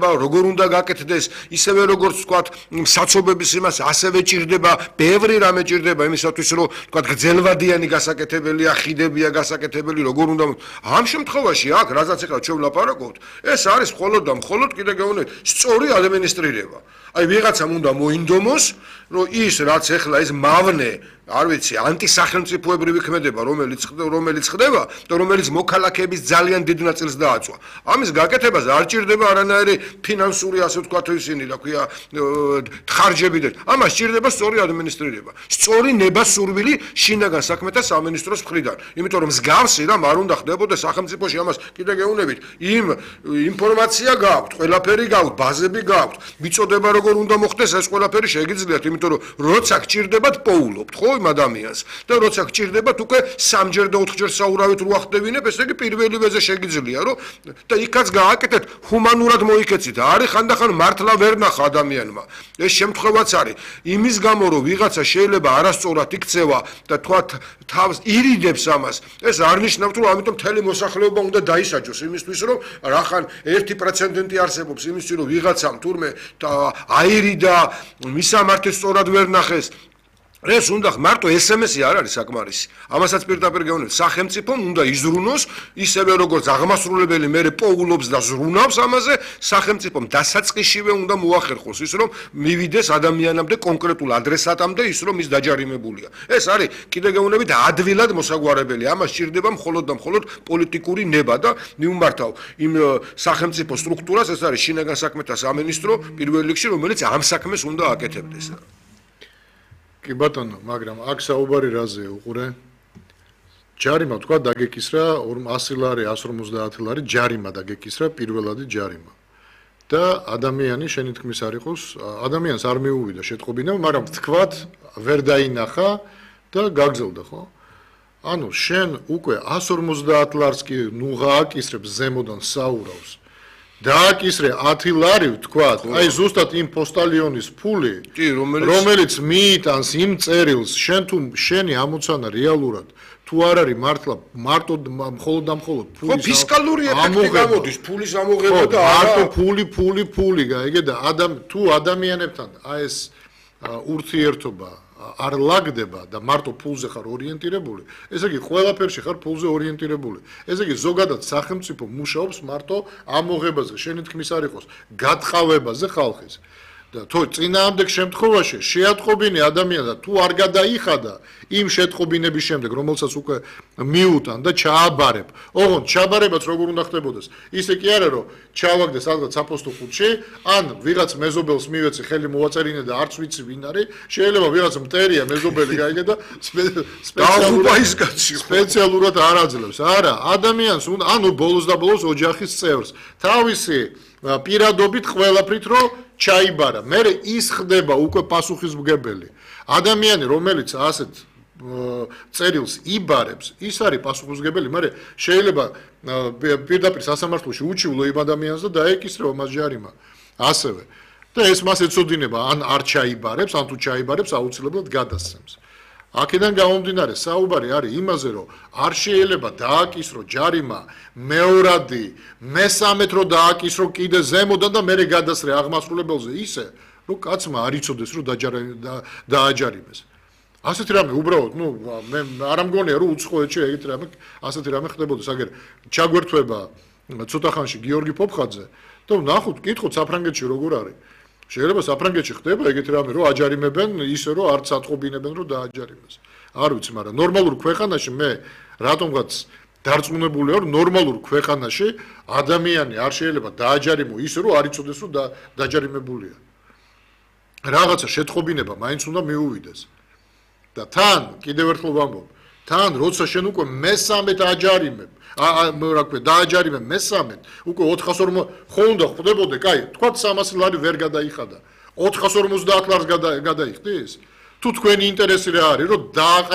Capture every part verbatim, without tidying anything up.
ჭირდება, როგორ უნდა გაკეთდეს, ისევე როგორც ვთქვათ, საცობების იმას ასევე ჭირდება, ბევრი რამე ჭირდება იმისათვის, რომ ვთქვათ, გრძელვადიანი გასაკეთებელია, ხიდებია გასაკეთებელი, როგორ უნდა ამ შემთხვევაში აქ, რაზეც ახლა ჩვენ ვლაპარაკობთ, ეს არის მხოლოდ და მხოლოდ კიდე გეუბნებით, სწორი ადმინისტრირება. აი ვიღაცამ უნდა მოინდომოს, რომ ის რაც ახლა ეს მავნე არ ვიცი, ანტისახელმწიფოებრივი ქმედება, რომელიც რომელიც ხდება და რომელიც მოქალაქეების ძალიან დიდ ნაწილს დააწვა. ამის გაკეთებას არ ჭირდება არანაირი ფინანსური, ასე ვთქვათ, ისინი, რა ქვია, ხარჯები და ამას ჭირდება სწორი ადმინისტრირება. სწორი ნება-სურვილი შინაგან საქმეთა სამინისტროს მხრიდან. იმიტომ რომ მსგავსი რამ არ უნდა ხდებოდეს სახელმწიფოში, ამას კიდე გეუბნებით, იმ ინფორმაცია გაქვთ, ყველაფერი გაქვთ, ბაზები გაქვთ, მიწოდება როგორ უნდა მოხდეს, ეს ყველაფერი შეგიძლიათ, იმიტომ რომ როცა გჭირდებათ პოულობთ, ხო? ადამიანს და როცა გჭირდებათ უკვე სამჯერ და ოთხჯერ საურავით რო ახდევინებ, ესე იგი პირველივეზე შეგიძლია, რომ და იქაც გააკეთეთ, ჰუმანურად მოიქეცით. არის ხანდახან მართლა ვერ ნახა ადამიანმა. ეს შემთხვევაც არის. იმის გამო რომ ვიღაცა შეიძლება არასწორად იქცევა და თქვა თავს ირიდებს ამას, ეს არ ნიშნავს რომ ამიტომ მთელი მოსახლეობა უნდა დაისაჯოს იმისთვის, რომ რახან ერთი პრეცედენტი არსებობს იმისთვის, რომ ვიღაცამ თურმე აირიდა, მისამართი სწორად ვერ ნახეს. ეს უნდა მარტო ესემესი არ არის საკმარისი. ამასაც პირდაპირ გეუბნებით, სახელმწიფომ უნდა იზრუნოს, ისევე როგორც აღმასრულებელი მერე პოულობს და ზრუნავს ამაზე, სახელმწიფომ დასაწყისშივე უნდა მოახერხოს ის, რომ მივიდეს ადამიანამდე კონკრეტულ ადრესატამდე ის, რომ ის დაჯარიმებულია. ეს არის კიდე გეუბნებით ადვილად მოსაგვარებელი. ამას ჭირდება მხოლოდ და მხოლოდ პოლიტიკური ნება და მიუმართავ იმ სახელმწიფო სტრუქტურას, ეს არის შინაგან საქმეთა სამინისტრო პირველ რიგში, რომელიც ამ საქმეს უნდა აკეთებდეს. კი ბატონო, მაგრამ აქ საუბარი რაზე უყურე? ჯარიმა თქვა დაგეკისრა ასი ლარი, ასი ორმოცდაათი ლარი ჯარიმა დაგეკისრა, პირველადი ჯარიმა. და ადამიანი შენი თქმის არ იყოს, ადამიანს არ მიუვიდა შეტყობინა, მაგრამ თქვათ ვერ დაინახა და გაგზელდა, ხო? ანუ შენ უკვე ასი ორმოცდაათი ლარს კი ნუ გააკისრებს ზემოდან საურავს. დააკისრე ათი ლარი ვთქვათ, აი ზუსტად იმ პოსტალიონის ფული, რომელიც მიიტანს იმ წერილს, შენ თუ შენი ამოცანა რეალურად თუ არ არის მართლა მარტო მხოლოდ და მხოლოდ ფულის ხო ფისკალური ეფექტი გამოდის, ფულის ამოღება და არა მარტო ფული, ფული, ფული, გაიგე და ადამ თუ ადამიანებთან აი ეს ურთიერთობა არ ლაგდება და მარტო ფულზე ხარ ორიენტირებული, ესე იგი ყველაფერში ხარ ფულზე ორიენტირებული. ესე იგი ზოგადად სახელმწიფო მუშაობს მარტო ამოღებაზე, შენი თქმის არ იყოს, გატყავებაზე ხალხის. და თუ წინააღმდეგ შემთხვევაში შეატყობინე ადამიანს და თუ არ გადაიხადა იმ შეტყობინების შემდეგ, რომელსაც უკვე მიუტან და ჩააბარებ. ოღონდ ჩაბარებაც როგორ უნდა ხდებოდეს? ისე კი არა, რომ ჩავაგდე სადღაც აპოსტო ხუთში, ან ვიღაც მეზობელს მივეცი ხელი მოვაწერინე და არც ვიცი ვინ არის, შეიძლება ვიღაც მტერია მეზობელი გაიგე და სპეციალურად სპეციალურად არ აძლევს. არა, ადამიანს უნდა, ანუ ბოლოს და ბოლოს ოჯახის წევრს თავისი პირადობით ყველაფრით რომ ჩაიბარა. მე ის ხდება უკვე პასუხისმგებელი. ადამიანი, რომელიც ასეთ წერილს იბარებს, ის არის პასუხისმგებელი, მაგრამ შეიძლება პირდაპირ სასამართლოში უჩივლო იმ ადამიანს და დაეკისრება მას ჯარიმა. ასევე. და ეს მას ეცოდინება, ან არ ჩაიბარებს, ან თუ ჩაიბარებს, აუცილებლად გადასცემს. აქედან გამომდინარე, საუბარი არის იმაზე, რომ არ შეიძლება დააკისრო ჯარიმა მეორადი, მესამედ რომ დააკისრო კიდე ზემოდან და მერე გადასრე აღმასრულებელზე ისე, რომ კაცმა არ იცოდეს, რომ დააჯარიმეს. ასეთი რამე უბრალოდ, ნუ მე არ ამგონია, რომ უცხოეთში ეგეთი რამე, ასეთი რამე ხდებოდეს, აგერ ჩაგვერთვება ცოტა ხანში გიორგი პოპხაძე და ნახოთ, კითხოთ საფრანგეთში როგორ არის. შეიძლება საფრანგეთში ხდება ეგეთი რამე, რომ აჯარიმებენ ისე, რომ არც ატყობინებენ, რომ დააჯარიმეს. არ ვიცი, მაგრამ ნორმალურ ქვეყანაში მე რატომღაც დარწმუნებული ვარ, ნორმალურ ქვეყანაში ადამიანი არ შეიძლება დააჯარიმო ისე, რომ არ იცოდეს, რომ დაჯარიმებულია. რაღაცა შეტყობინება მაინც უნდა მიუვიდეს. და თან, კიდევ ერთხელ ვამბობ, თან როცა შენ უკვე მესამედ აჯარიმებ, რა ქვია, დააჯარიმე მესამედ, უკვე ოთხას ორმოცდაათი ხო უნდა ხდებოდე, კაი, თქვათ სამასი ლარი ვერ გადაიხადა. ოთხას ორმოცდაათი ლარს გადაიხდის? თუ თქვენი ინტერესი რა არის, რომ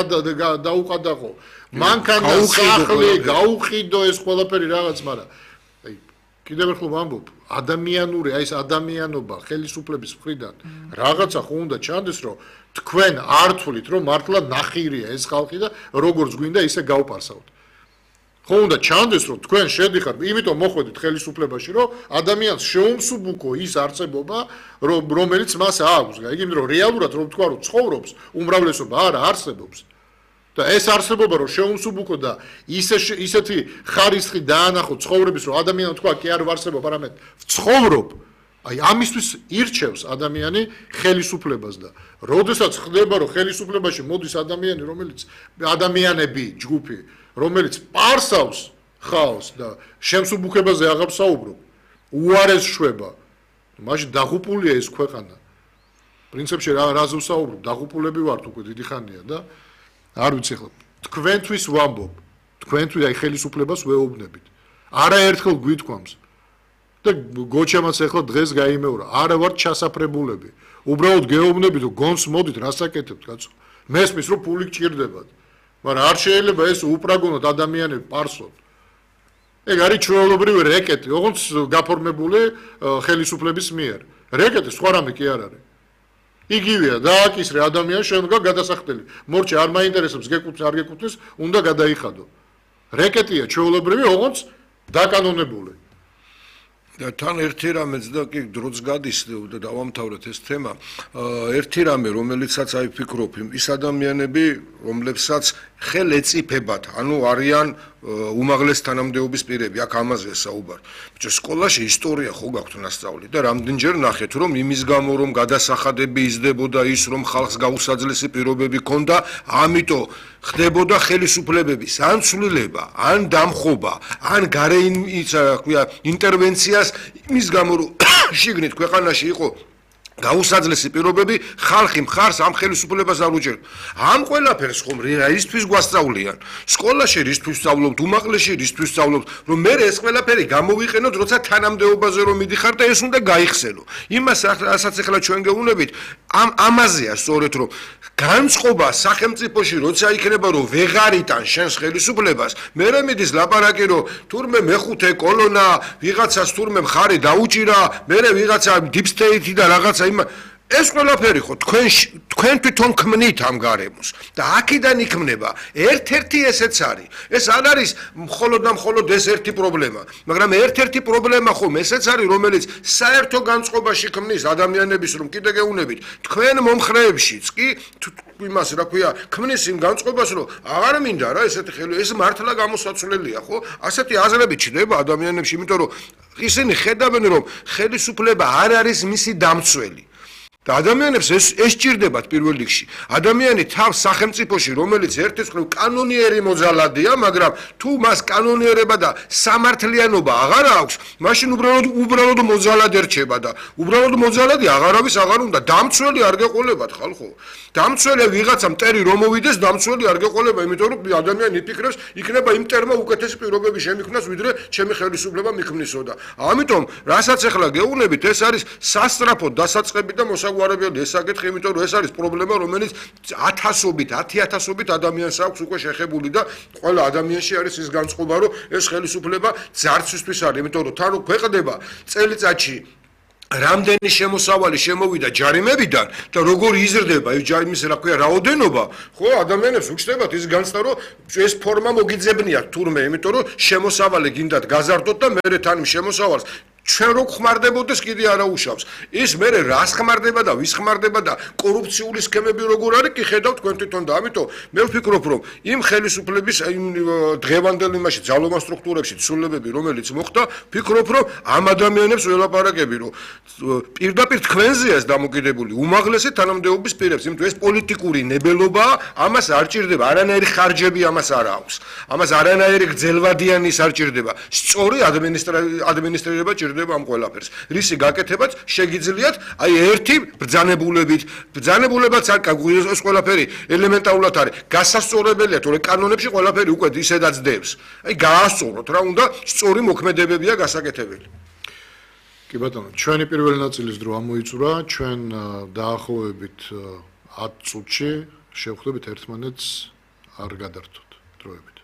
დაუყადაღო, მანქანა, სახლი, გაუყიდო ეს ყველაფერი რაღაც, მაგრამ აი, კიდევ ერთხელ ვამბობ, ადამიანური, აი ეს ადამიანობა ხელისუფლების მხრიდან რაღაცა ხო უნდა ჩანდეს, რომ თქვენ არ თვლით, რომ მართლა ნახირია ეს ხალხი და როგორც გვინდა ისე გავპარსავთ. ხო უნდა ჩანდეს რომ თქვენ შედიხართ, იმიტომ მოხვედით ხელისუფლებაში, რომ ადამიანს შეუმსუბუქო ის არსებობა, რომელიც მას აქვს, იგი იმიტომ რომ რეალურად რომ თქვა რომ ცხოვრობს, უმრავლესობა არა არსებობს. და ეს არსებობა რომ შეუმსუბუქო და ისე ისეთი ხარისხი დაანახო ცხოვრების რომ ადამიანი თქვა კი არ ვარსებობ, არამედ ვცხოვრობ. აი ამისთვის ირჩევს ადამიანი ხელისუფლებას და როდესაც ხდება რომ ხელისუფლებაში მოდის ადამიანი რომელიც ადამიანები ჯგუფი რომელიც პარსავს ხაოს და შემსუბუქებაზე აღარ საუბრობ უარეს შვება მაშინ დაღუპულია ეს ქვეყანა პრინციპში რა რაზე ვსაუბრობ დაღუპულები ვართ უკვე დიდი ხანია და არ ვიცი ხო თქვენთვის ვამბობ თქვენთვის აი ხელისუფლებას ვეუბნებით არაერთხელ გვითქვამს და გოჩემაც ახლა დღეს გაიმეორა არა ვარ ჩასაფრებულები უბრალოდ გეუბნებით რომ გონს მოდით რასაკეთებთ კაცო მესმის რომ ფული გჭირდებათ მაგრამ არ შეიძლება ეს უპრაგონოთ ადამიანები პარსოთ ეგ არის ჩვეულებრივი რეკეტი ოღონდ გაფორმებული ხელისუფლების მიერ რეკეტი სხვა რამე კი არ არის იგივეა დააკისრე ადამიანს შემდგა გადასახდელი მორჩე არ მაინტერესებს გეკუთვნის არ გეკუთვნის უნდა გადაიხადო რეკეტია ჩვეულებრივი ოღონდ დაკანონებული და თან ერთი რამეც და კი დროც გადის და დავამთავრეთ ეს თემა ერთი რამე რომელიცაც აი ვფიქრობ ის ადამიანები რომლებსაც ხელ ეწიფებათ ანუ არიან უმაღლეს თანამდებობის პირები აქ ამაზეა საუბარი ბიჭო სკოლაში ისტორია ხო გაქვთ ნასწავლი და რამდენჯერ ნახეთ რომ იმის გამო რომ გადასახადები იზრდებოდა ის რომ ხალხს გაუსაძლესი პირობები ჰქონდა ამიტომ ხდებოდა ხელისუფლებების ან ცვლილება ან დამხობა ან გარე ინტერვენციას იმის გამო რომ შიგნით ქვეყანაში იყო გაუსაძლესი პირობები ხალხი მხარს ამ ხელისუფლებას არ უჭერდა. ამ ყველაფერს ხომ რისთვის გვასწავლიან? სკოლაში რისთვის სწავლობთ, უმაღლესში რისთვის სწავლობთ, რომ მე ეს ყველაფერი გამოვიყენოთ, როცა თანამდებობაზე რომ მიდიხარ და ეს უნდა გაიხსენო. იმას რასაც ახლა ჩვენ გეუბნებით, ამ ამაზეა სწორედ რომ განწყობა სახელმწიფოში როცა იქნება რომ ვეღარ იტან შენს ხელისუფლებას, მე მიდის ლაპარაკი რომ თურმე მეხუთე კოლონა, ვიღაცას თურმე მხარი დაუჭირა, მე ვიღაცა deep state და რაღაცა ეს ყველაფერი ხო თქვენ თქვენ თვითონ ქმნით ამ გარემოს და აქედან იქმნება ერთ-ერთი ესეც არის ეს არ არის მხოლოდ და მხოლოდ ეს ერთი პრობლემა მაგრამ ერთ-ერთი პრობლემა ხომ ესეც არის რომელიც საერთო განწყობაში ქმნის ადამიანების რომ კიდე გეუბნებით თქვენ მომხრეებშიც კი იმას რა ქვია ქმნის იმ განწყობას რომ აღარ მინდა რა ესეთი ხელი ეს მართლა გამოსაცვლელია ხო ასეთი აზრები ჩნდება ადამიანებში იმიტომ რომ ისინი ხედავენ რომ ხელისუფლება არ არის მისი დამცველი და ადამიანებს ეს ეს ჭირდებათ პირველ რიგში. ადამიანი თავს სახელმწიფოში, რომელიც ერთის მხრივ კანონიერი მოძალადია, მაგრამ თუ მას კანონიერება და სამართლიანობა აღარ აქვს, მაშინ უბრალოდ უბრალოდ მოძალად ერჩება და უბრალოდ მოძალადი აღარავის აღარ უნდა. დამცველი არ გეყოლებათ ხალხო. დამცველი ვიღაცა მტერი რომ მოვიდეს, დამცველი არ გეყოლება, იმიტომ რომ ადამიანი იფიქრებს, იქნება იმ მტერმა უკეთესი პირობები შემიქმნას, ვიდრე ჩემი ხელისუფლება მიქმნისო და ამიტომ, რასაც ახლა გეუბნებით, ეს არის სასწრაფო დასაწყები და მოსაგვარებელი ეს საკითხი, იმიტომ რომ ეს არის პრობლემა, რომელიც ათასობით, ათი ათასობით ადამიანს აქვს უკვე შეხებული და ყველა ადამიანში არის ის განწყობა, რომ ეს ხელისუფლება ძარცვისთვის არის, იმიტომ რომ თან რო ქვეყნდება წელიწადში რამდენი შემოსავალი შემოვიდა ჯარიმებიდან და როგორ იზრდება ეს ჯარიმის რა ქვია რაოდენობა ხო ადამიანებს უჩნდებათ ის განცდა რომ ეს ფორმა მოგიძებნიათ თურმე იმიტომ რომ შემოსავალი გინდათ გაზარდოთ და მე თან შემოსავალს ჩვენ რო ხმარდებოდეს კიდე არა უშავს ის მე რას ხმარდება და ვის ხმარდება და კორუფციული სქემები როგორ არის კი ხედავთ თქვენ თვითონ და ამიტომ მე ვფიქრობ რომ იმ ხელისუფლების იმ დღევანდელ იმაში ძალოვან სტრუქტურებში ცვლილებები რომელიც მოხდა ვფიქრობ რომ ამ ადამიანებს ველაპარაკები რომ პირდაპირ თქვენზეა დამოკიდებული უმაღლესი თანამდებობის პირებს იმიტომ ეს პოლიტიკური ნებელობაა ამას არ ჭირდება არანაირი ხარჯები ამას არ აქვს ამას არანაირი გრძელვადიანი ის არ ჭირდება სწორი ადმინისტრირება ჭირდება ამ ყველაფერს. რისი გაკეთებაც შეგიძლიათ აი ერთი ბრძანებულებით, ბრძანებულებაც არ კაგუიოს ეს ყველაფერი ელემენტარულად არის. გასასწორებელია, თორე კანონებში ყველაფერი უკვე ისედაც დევს. აი გაასწოროთ რა უნდა სწორი მოქმედებებია გასაკეთებელი. კი ბატონო, ჩვენი პირველი ნაწილის დრო ამოიწურა, ჩვენ დაახლოებით ათ წუთში შევხვდებით ერთმანეთს არ გადართოთ დროებით.